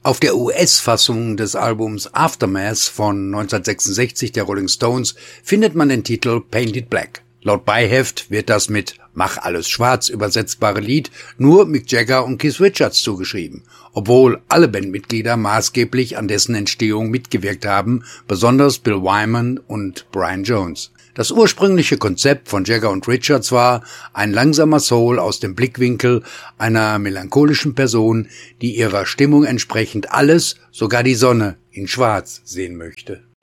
Auf der US-Fassung des Albums Aftermath von 1966 der Rolling Stones findet man den Titel Painted Black. Laut Beiheft wird das mit Mach alles schwarz übersetzbare Lied nur Mick Jagger und Keith Richards zugeschrieben, obwohl alle Bandmitglieder maßgeblich an dessen Entstehung mitgewirkt haben, besonders Bill Wyman und Brian Jones. Das ursprüngliche Konzept von Jagger und Richards war ein langsamer Soul aus dem Blickwinkel einer melancholischen Person, die ihrer Stimmung entsprechend alles, sogar die Sonne, in Schwarz sehen möchte.